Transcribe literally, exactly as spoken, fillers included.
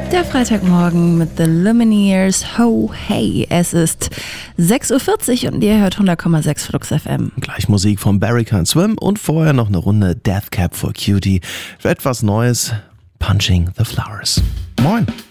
Der Freitagmorgen mit The Lumineers, Ho Hey. Es ist sechs Uhr vierzig und ihr hört hundert Komma sechs Flux F M. Gleich Musik von Barry Can't Swim und vorher noch eine Runde Death Cab for Cutie für etwas Neues, Punching the Flowers. Moin!